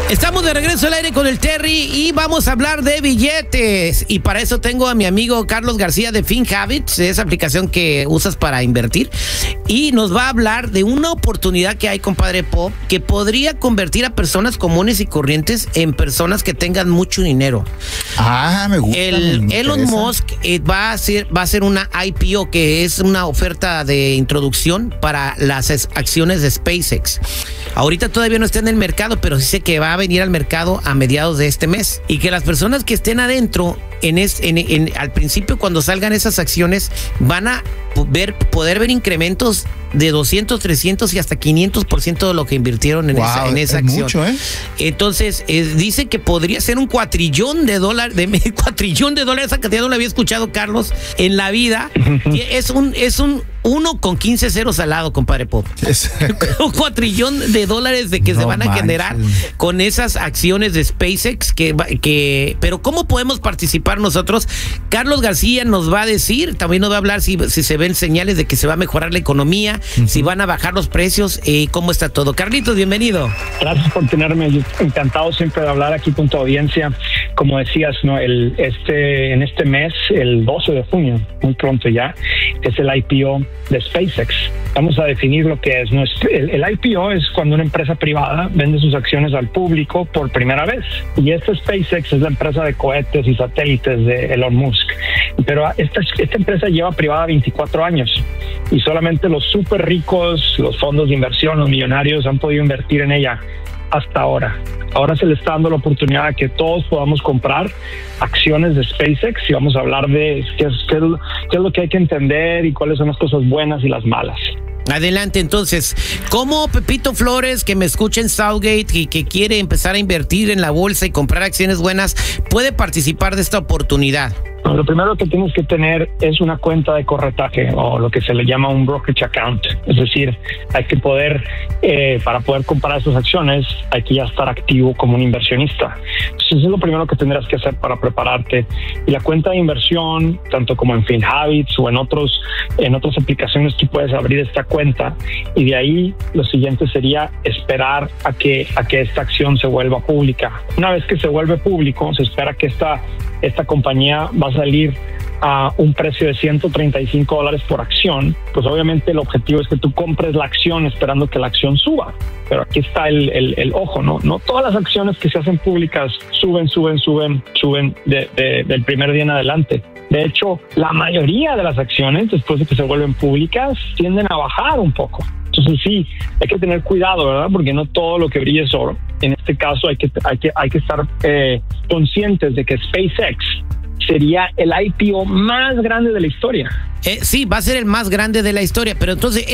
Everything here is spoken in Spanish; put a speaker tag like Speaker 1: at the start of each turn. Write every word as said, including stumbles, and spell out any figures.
Speaker 1: Estamos de regreso al aire con el Terry y vamos a hablar de billetes. Y para eso tengo a mi amigo Carlos García de FinHabits, esa aplicación que usas para invertir. Y nos va a hablar de una oportunidad que hay, compadre Pop, que podría convertir a personas comunes y corrientes en personas que tengan mucho dinero.
Speaker 2: Ah, me gusta.
Speaker 1: El
Speaker 2: me
Speaker 1: Elon
Speaker 2: interesa.
Speaker 1: Musk eh, va a hacer va a hacer una I P O, que es una oferta de introducción para las es- acciones de SpaceX. Ahorita todavía no está en el mercado, pero dice que va a venir al mercado a mediados de este mes y que las personas que estén adentro en, es, en, en al principio, cuando salgan esas acciones, van a ver poder ver incrementos de doscientos, trescientos y hasta quinientos por ciento de lo que invirtieron en
Speaker 2: Wow,
Speaker 1: esa, en esa
Speaker 2: es
Speaker 1: acción.
Speaker 2: mucho, ¿eh?
Speaker 1: Entonces, eh, dice que podría ser un cuatrillón de dólares, de cuatrillón de dólares, esa cantidad no la había escuchado, Carlos, en la vida. Y es un, es un uno con quince ceros al lado, compadre Pop.
Speaker 2: Es-
Speaker 1: Un cuatrillón de dólares de que
Speaker 2: No
Speaker 1: se van a
Speaker 2: manches.
Speaker 1: generar con esas acciones de SpaceX. Que, va- que, pero ¿cómo podemos participar nosotros? Carlos García nos va a decir, también nos va a hablar si, si se ven señales de que se va a mejorar la economía, uh-huh. si van a bajar los precios, eh, cómo está todo. Carlitos, bienvenido.
Speaker 3: Gracias por tenerme. Yo encantado siempre de hablar aquí con tu audiencia. Como decías, no, el este en este mes, el doce de junio, muy pronto ya, es el I P O de SpaceX. Vamos a definir lo que es. ¿no? El, el I P O es cuando una empresa privada vende sus acciones al público por primera vez. Y esta SpaceX es la empresa de cohetes y satélites de Elon Musk. Pero esta, esta empresa lleva privada veinticuatro años y solamente los súper ricos, los fondos de inversión, los millonarios han podido invertir en ella hasta ahora. Ahora se le está dando la oportunidad de que todos podamos comprar acciones de SpaceX y vamos a hablar de qué es, qué es, qué es lo que hay que entender y cuáles son las cosas buenas y las malas.
Speaker 1: Adelante, entonces, ¿cómo Pepito Flores, que me escucha en Southgate y que quiere empezar a invertir en la bolsa y comprar acciones buenas, puede participar de esta oportunidad?
Speaker 3: Lo primero que tienes que tener es una cuenta de corretaje o lo que se le llama un brokerage account. Es decir, hay que poder, eh, para poder comprar esas acciones, hay que ya estar activo como un inversionista. Entonces, eso es lo primero que tendrás que hacer para prepararte. Y la cuenta de inversión, tanto como en FinHabits o en otros, en otras aplicaciones, tú puedes abrir esta cuenta y de ahí lo siguiente sería esperar a que, a que esta acción se vuelva pública. Una vez que se vuelve público, se espera que esta, esta compañía va a salir a un precio de ciento treinta y cinco dólares por acción. Pues obviamente el objetivo es que tú compres la acción esperando que la acción suba. Pero aquí está el, el, el ojo, ¿no? No todas las acciones que se hacen públicas suben, suben, suben, suben de, de, del primer día en adelante. De hecho, la mayoría de las acciones, después de que se vuelven públicas, tienden a bajar un poco. Entonces sí, hay que tener cuidado, ¿verdad? Porque no todo lo que brilla es oro. En este caso hay que, hay que, hay que estar eh, conscientes de que SpaceX sería el I P O más grande de la historia.
Speaker 1: Eh, sí, va a ser el más grande de la historia, pero entonces